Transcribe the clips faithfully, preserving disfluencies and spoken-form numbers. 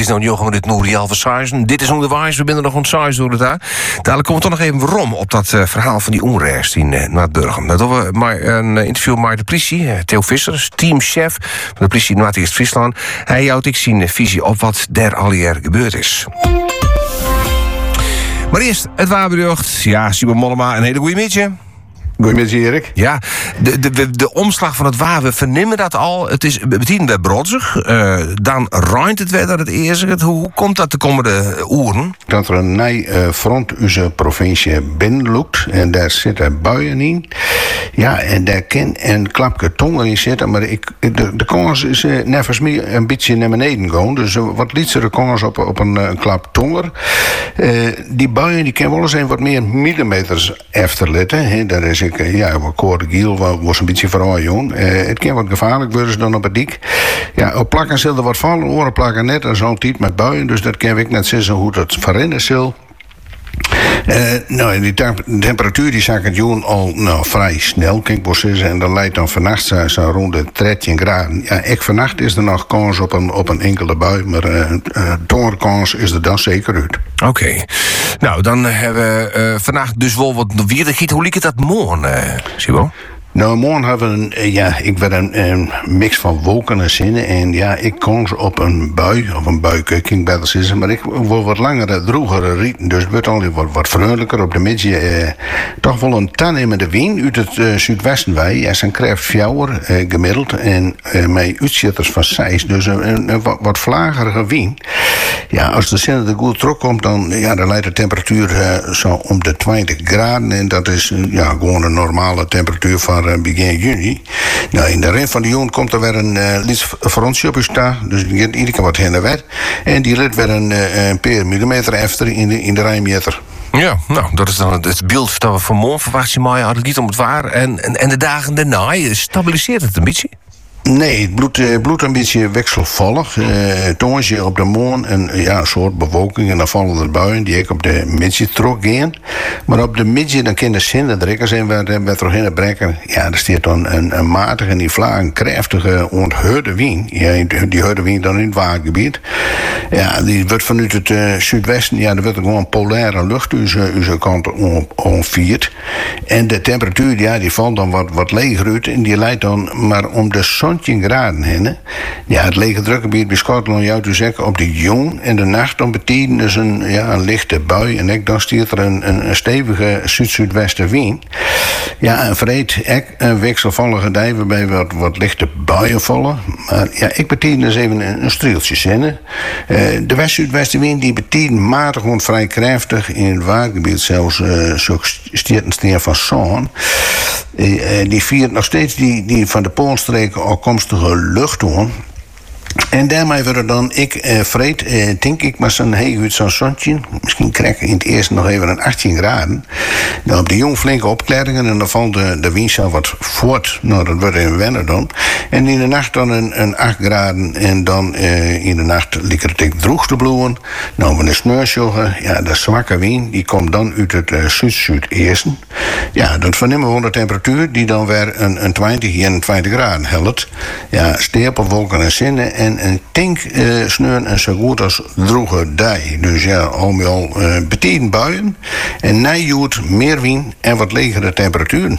is nou jongen dit Nouriel van Saizen. Dit is onderwijs, we zijn er nog aan het door het daar. Dadelijk komen we toch nog even waarom op dat uh, verhaal van die onrust in uh, Noord-Burgum. Dat doen we maar een uh, interview met de politie, uh, Theo Visser, teamchef van de politie Noord-Eerst-Friesland. Hij houdt ik zijn visie op wat der alweer gebeurd is. Maar eerst het wapenberucht. Ja, Simon Mollema, een hele goede middag. Goedemiddag, Erik. Ja, de, de, de, de omslag van het waar, we vernemen dat al. Het is meteen bij brodzig. Uh, dan ruint het weer dat het eerst. Hoe, hoe komt dat de komende uren? Dat er een nieuw uh, front onze provincie binnenloopt. En daar zitten buien in. Ja, en daar kan een klapje tongen in zitten. Maar ik, de, de kans is uh, nevens mij een beetje naar beneden gaan. Dus uh, wat lietsere kans op, op een, een klap tonger. Uh, die buien die kunnen wel eens een wat meer millimeters efterletten. He, daar is ik, ja, wat koorde giel was een beetje vooral jong. Uh, het kan wat gevaarlijk worden dan op het dik. Ja, op plakken zullen er wat vallen, oren plakken net als altijd met buien. Dus dat kan ik net zeggen hoe dat verrennen zal. Uh, nou, die te- temperatuur die zag het jongen al nou, vrij snel, kan ik wel zeggen. En dat leidt dan vannacht zo, zo rond de dertien graden. Ja, ik vannacht is er nog kans op een, op een enkele bui, maar uh, uh, tongerkans is er dan zeker uit. Oké. Okay. Nou, dan hebben we uh, vannacht dus wel wat weergiet. Hoe liep het dat morgen, uh, Sibo? Nou, morgen hebben we een, ja, ik werd een, een mix van wolken en zinnen. En ja, ik kans op een bui, of een buikukking, beter zeggen. Maar ik wil wat langere, drogere rieten. Dus het wordt alweer wat, wat vriendelijker op de middag. Eh, toch wel een toenemende wind uit het uh, zuidwesten wij. Ja, zijn kracht fjouwer eh, gemiddeld. En uh, met uitzitters van zes. Dus een, een, een wat, wat vlagerige wind. Ja, als de zin er goed terugkomt, dan, ja, dan leidt de temperatuur uh, zo om de twintig graden. En dat is uh, ja, gewoon een normale temperatuur van begin juni. Nou, in de rest van de juni komt er weer een uh, licht frontje op u staan. Dus die gaat iedere keer wat heen en weer. En die let weer een, uh, een paar millimeter efter in de, in de rijmeter. Ja, nou, dat is dan het, het beeld dat we voor morgen verwachten. Maar het niet om het waar. En, en, en de dagen daarna, stabiliseert het een beetje? Nee, het bloed, uh, bloed een beetje wisselvallig. Uh, tongetje op de maan en ja, een soort bewolking. En dan vallen er buien die ik op de midje trok gaan. Maar op de midje dan kunnen de zinderdrikkers en waar we er heen brengen. Ja, er staat dan een, een matige en die vlagen krachtige ontheurde wind. Ja, die heurde wind dan in het waaggebied. Ja, die wordt vanuit het uh, zuidwesten, ja, er wordt er gewoon polaire lucht onze kant onviert. En de temperatuur, ja, die valt dan wat, wat leger uit. En die leidt dan maar om de zon graden heen. Ja, het lege drukgebied bij Schotland jou te zeggen op de jong en de nacht dan betekent dus een, ja, een lichte bui en ik dan stiert er een, een, een stevige zuid-zuidwesten wind. Ja, en vreed ik een wisselvallige dij waarbij wat, wat lichte buien vallen. Maar ja, ik betekent dus even een, een strieltje zinnen. Uh, de west-zuidwestenwind die betekent matig gewoon vrij krachtig in het watergebied zelfs uh, zo stiert van zon. Uh, die viert nog steeds die, die van de Poolstreken afkomstige lucht doen. En daarmee wordt er dan, ik, eh, vreed, eh, denk ik, maar zo'n heel goed zo'n zonnetje. Misschien krijg ik in het eerste nog even een achttien graden. Dan op die jong flinke opklaringen en dan valt de, de wind zo wat voort. Nou, dat wordt even wennen dan. En in de nacht dan een, een acht graden. En dan eh, in de nacht lijkt het ik droog te bloeien. Nou, met een sneeuwsjoggen, ja, de zwakke wind, die komt dan uit het uh, zuid-zuideersten. Ja, dat vernemen we de temperatuur, die dan weer een, een twintig, eenentwintig graden helpt. Ja, stapelwolken en zinnen. En een tank uh, sneuren en zo goed als droge dij. Dus ja, al met al uh, betiden buien. En nijjoert meer wind en wat legere temperaturen.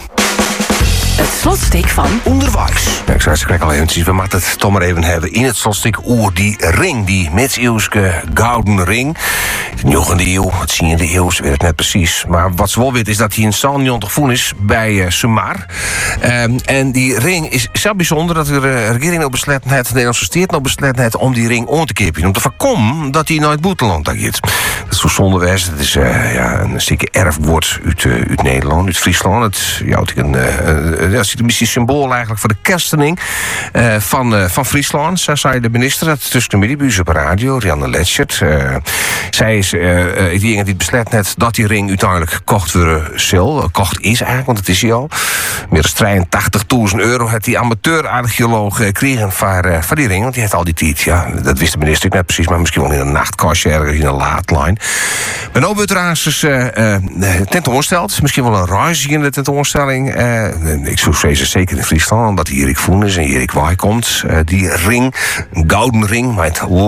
Het slotstuk van onderwijs. Ja, ik zei het al eventjes, we moeten het toch maar even hebben in het slotstuk oer die ring, die middeleeuwse gouden ring. De negende eeuw, het tiende eeuw, ze weet het net precies. Maar wat ze wel weet is dat hij in Salnion te gevonden is bij uh, Sumar. Um, en die ring is zo bijzonder dat de uh, regering nog besloten heeft, de Nederlandse staat nog besloten heeft om die ring om te kippen. Om te voorkomen dat hij naar het buitenland gaat. Dat is zo zonde wezen. Het is uh, ja, een stukje erfwoord uit, uh, uit Nederland, uit Friesland. Het ja, een uh, Ja, dat is een beetje symbool eigenlijk voor de kerstening uh, van, uh, van Friesland. Zo zei de minister dat tussen de middenbuurs op radio, Rianne Letschert. Uh, zij is uh, uh, die die beslet net dat die ring uiteindelijk gekocht worden zal. Uh, kocht is eigenlijk, want het is hij al. Meer dan drieëntachtigduizend euro had die amateur-archeoloog uh, kregen voor, uh, voor die ring. Want die heeft al die tijd, ja, dat wist de minister net precies, maar misschien wel in een nachtkastje ergens in een laadlijn. Maar nu wordt er aanstes uh, uh, tentoonsteld. Misschien wel een reis in de tentoonstelling. Uh, ik zou zeggen, zeker in Friesland, omdat hier ik voel is en hier ik waar komt. Uh, die ring, een gouden ring met